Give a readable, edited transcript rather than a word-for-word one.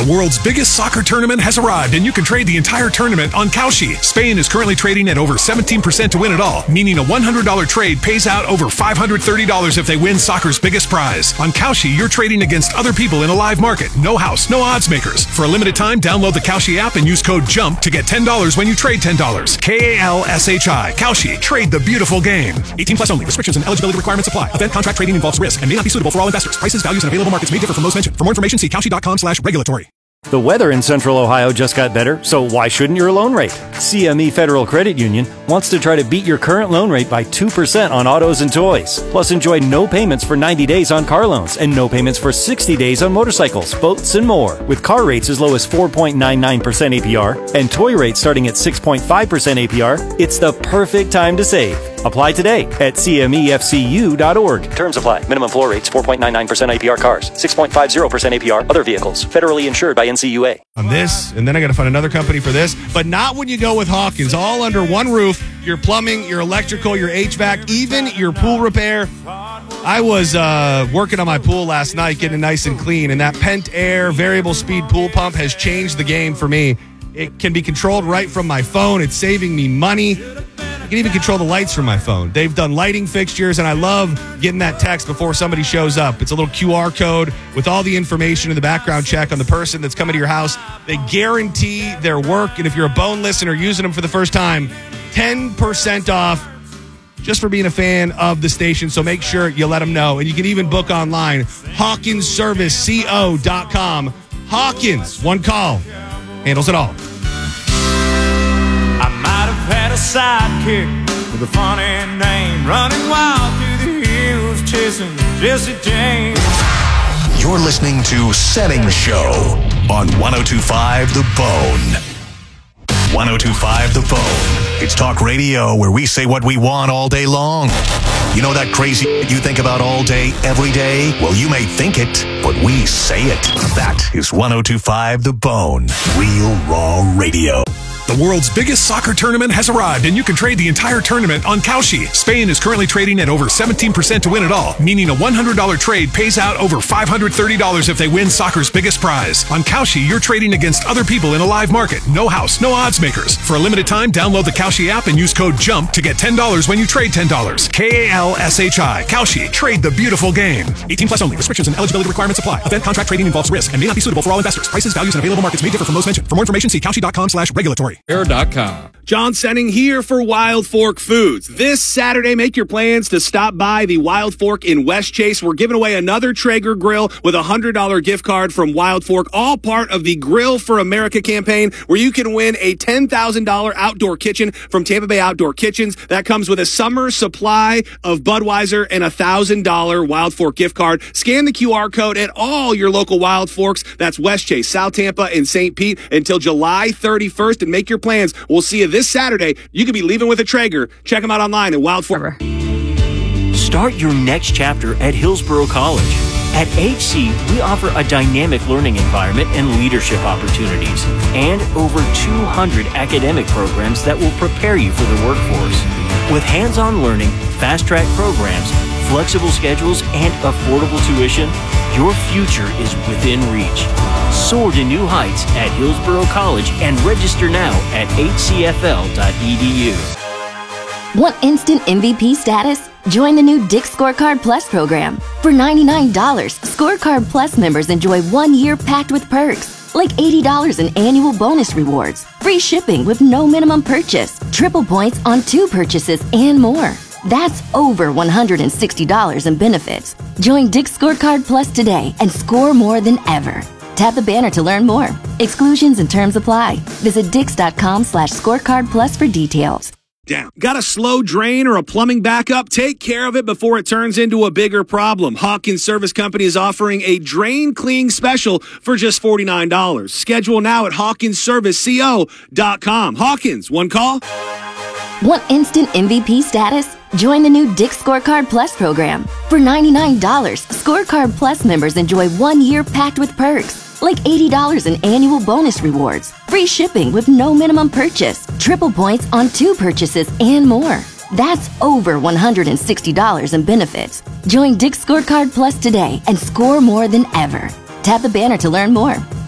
The world's biggest soccer tournament has arrived, and you can trade the entire tournament on Kalshi. Spain is currently trading at over 17% to win it all, meaning a $100 trade pays out over $530 if they win soccer's biggest prize. On Kalshi, you're trading against other people in a live market. No house, no odds makers. For a limited time, download the Kalshi app and use code JUMP to get $10 when you trade $10. Kalshi. Kalshi. Trade the beautiful game. 18 plus only. Restrictions and eligibility requirements apply. Event contract trading involves risk and may not be suitable for all investors. Prices, values, and available markets may differ from those mentioned. For more information, see Kalshi.com/regulatory. The weather in Central Ohio just got better, so why shouldn't your loan rate? CME Federal Credit Union wants to try to beat your current loan rate by 2% on autos and toys. Plus, enjoy no payments for 90 days on car loans and no payments for 60 days on motorcycles, boats, and more. With car rates as low as 4.99% APR and toy rates starting at 6.5% APR, it's the perfect time to save. Apply today at cmefcu.org. Terms apply. Minimum floor rates 4.99% APR cars, 6.50% APR other vehicles. Federally insured by NCUA. On this, and then I got to find another company for this, but not when you go with Hawkins. All under one roof. Your plumbing, your electrical, your HVAC, even your pool repair. I was working on my pool last night, getting it nice and clean, and that Pent Air variable speed pool pump has changed the game for me. It can be controlled right from my phone. It's saving me money. I can even control the lights from my phone. They've done lighting fixtures, and I love getting that text before somebody shows up. It's a little QR code with all the information in the background check on the person that's coming to your house. They guarantee their work, and if you're a bone listener using them for the first time, 10% off just for being a fan of the station. So make sure you let them know. And you can even book online, HawkinsServiceCO.com. Hawkins, one call, handles it all. I might have had a sidekick with a funny name, running wild through the hills, chasing Jesse James. You're listening to Setting Show on 102.5 The Bone. 102.5 The Bone. It's talk radio where we say what we want all day long. You know that crazy you think about all day, every day? Well, you may think it, but we say it. That is 102.5 The Bone. Real Raw Radio. The world's biggest soccer tournament has arrived, and you can trade the entire tournament on Kalshi. Spain is currently trading at over 17% to win it all, meaning a $100 trade pays out over $530 if they win soccer's biggest prize. On Kalshi, you're trading against other people in a live market. No house, no odds makers. For a limited time, download the Kalshi app and use code JUMP to get $10 when you trade $10. Kalshi. Kalshi. Trade the beautiful game. 18 plus only. Restrictions and eligibility requirements apply. Event contract trading involves risk and may not be suitable for all investors. Prices, values, and available markets may differ from those mentioned. For more information, see Kalshi.com/regulatory. Air.com. John Senning here for Wild Fork Foods. This Saturday, make your plans to stop by the Wild Fork in West Chase. We're giving away another Traeger grill with a $100 gift card from Wild Fork, all part of the Grill for America campaign, where you can win a $10,000 outdoor kitchen from Tampa Bay Outdoor Kitchens. That comes with a summer supply of Budweiser and a $1,000 Wild Fork gift card. Scan the QR code at all your local Wild Forks. That's West Chase, South Tampa, and St. Pete until July 31st, and make your plans. We'll see you this Saturday. You could be leaving with a Traeger. Check them out online at Wild Fork. Start your next chapter at Hillsborough College. At HC, we offer a dynamic learning environment and leadership opportunities, and over 200 academic programs that will prepare you for the workforce. With hands-on learning, fast-track programs, flexible schedules, and affordable tuition, your future is within reach. Soar to new heights at Hillsborough College and register now at hcfl.edu. Want instant MVP status? Join the new Dick's Scorecard Plus program. For $99, Scorecard Plus members enjoy 1 year packed with perks, like $80 in annual bonus rewards, free shipping with no minimum purchase, triple points on 2 purchases, and more. That's over $160 in benefits. Join Dick's Scorecard Plus today and score more than ever. Tap the banner to learn more. Exclusions and terms apply. Visit Dix.com/scorecard plus for details. Down. Got a slow drain or a plumbing backup? Take care of it before it turns into a bigger problem. Hawkins Service Company is offering a drain cleaning special for just $49. Schedule now at HawkinsServiceCO.com. Hawkins, one call. Want instant MVP status? Join the new Dick's Scorecard Plus program. For $99, Scorecard Plus members enjoy 1 year packed with perks, like $80 in annual bonus rewards, free shipping with no minimum purchase, triple points on 2 purchases, and more. That's over $160 in benefits. Join Dick's Scorecard Plus today and score more than ever. Tap the banner to learn more.